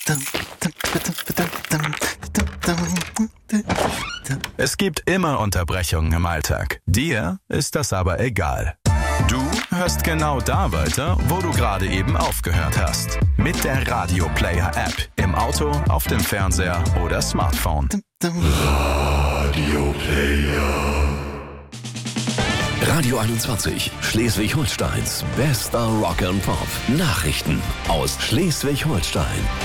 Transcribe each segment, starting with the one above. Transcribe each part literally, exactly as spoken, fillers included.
Es gibt immer Unterbrechungen im Alltag. Dir ist das aber egal. Du hörst genau da weiter, wo du gerade eben aufgehört hast. Mit der Radio Player App. Im Auto, auf dem Fernseher oder Smartphone. Radio Player. Radio einundzwanzig, Schleswig-Holsteins bester Rock and Pop. Nachrichten aus Schleswig-Holstein.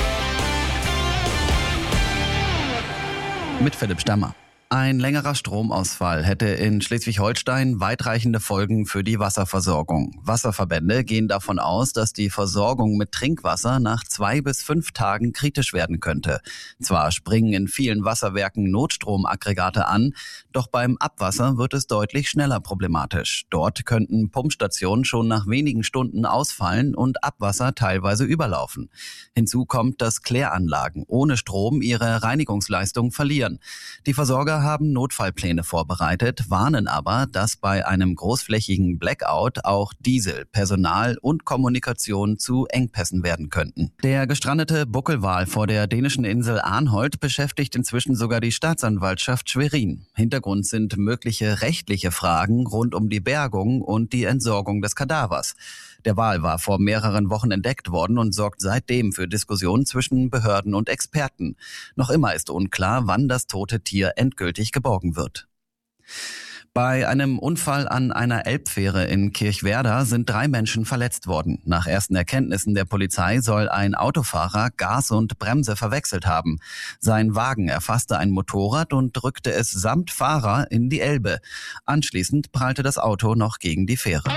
Mit Philipp Stammer. Ein längerer Stromausfall hätte in Schleswig-Holstein weitreichende Folgen für die Wasserversorgung. Wasserverbände gehen davon aus, dass die Versorgung mit Trinkwasser nach zwei bis fünf Tagen kritisch werden könnte. Zwar springen in vielen Wasserwerken Notstromaggregate an, doch beim Abwasser wird es deutlich schneller problematisch. Dort könnten Pumpstationen schon nach wenigen Stunden ausfallen und Abwasser teilweise überlaufen. Hinzu kommt, dass Kläranlagen ohne Strom ihre Reinigungsleistung verlieren. Die Versorger haben Notfallpläne vorbereitet, warnen aber, dass bei einem großflächigen Blackout auch Diesel, Personal und Kommunikation zu Engpässen werden könnten. Der gestrandete Buckelwal vor der dänischen Insel Arnholt beschäftigt inzwischen sogar die Staatsanwaltschaft Schwerin. Hintergrund sind mögliche rechtliche Fragen rund um die Bergung und die Entsorgung des Kadavers. Der Wal war vor mehreren Wochen entdeckt worden und sorgt seitdem für Diskussionen zwischen Behörden und Experten. Noch immer ist unklar, wann das tote Tier endgültig geborgen wird. Bei einem Unfall an einer Elbfähre in Kirchwerder sind drei Menschen verletzt worden. Nach ersten Erkenntnissen der Polizei soll ein Autofahrer Gas und Bremse verwechselt haben. Sein Wagen erfasste ein Motorrad und drückte es samt Fahrer in die Elbe. Anschließend prallte das Auto noch gegen die Fähre.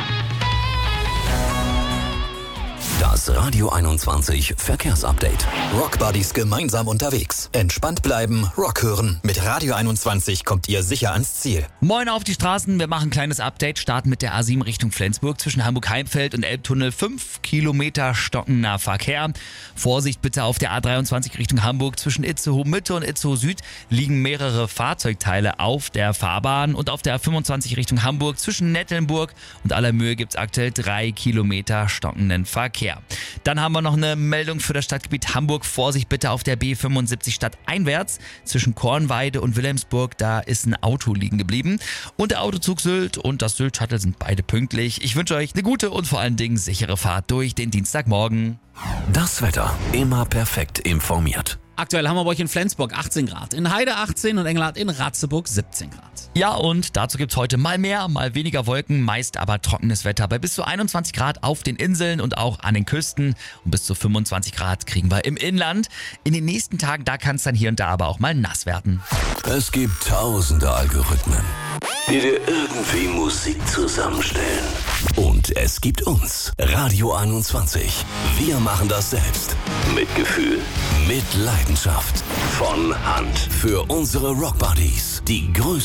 Das Radio einundzwanzig Verkehrsupdate. Rock Buddies gemeinsam unterwegs. Entspannt bleiben, Rock hören. Mit Radio einundzwanzig kommt ihr sicher ans Ziel. Moin auf die Straßen, wir machen ein kleines Update. Starten mit der A sieben Richtung Flensburg zwischen Hamburg-Heimfeld und Elbtunnel. fünf Kilometer stockender Verkehr. Vorsicht bitte auf der A dreiundzwanzig Richtung Hamburg. Zwischen Itzehoe Mitte und Itzehoe Süd liegen mehrere Fahrzeugteile auf der Fahrbahn. Und auf der A fünfundzwanzig Richtung Hamburg zwischen Nettelnburg und Allermöhe gibt es aktuell drei Kilometer stockenden Verkehr. Dann haben wir noch eine Meldung für das Stadtgebiet Hamburg. Vorsicht bitte auf der B fünfundsiebzig stadteinwärts. Zwischen Kornweide und Wilhelmsburg, da ist ein Auto liegen geblieben. Und der Autozug Sylt und das Sylt-Shuttle sind beide pünktlich. Ich wünsche euch eine gute und vor allen Dingen sichere Fahrt durch den Dienstagmorgen. Das Wetter immer perfekt informiert. Aktuell haben wir bei euch in Flensburg achtzehn Grad, in Heide achtzehn und Engelhardt in Ratzeburg siebzehn Grad. Ja, und dazu gibt's heute mal mehr, mal weniger Wolken, meist aber trockenes Wetter bei bis zu einundzwanzig Grad auf den Inseln und auch an den Küsten. Und bis zu fünfundzwanzig Grad kriegen wir im Inland. In den nächsten Tagen, da kann es dann hier und da aber auch mal nass werden. Es gibt tausende Algorithmen, die dir irgendwie Musik zusammenstellen. Und es gibt uns, Radio einundzwanzig. Wir machen das selbst. Mit Gefühl, mit Leidenschaft. Von Hand. Für unsere Rock Buddies. Die größte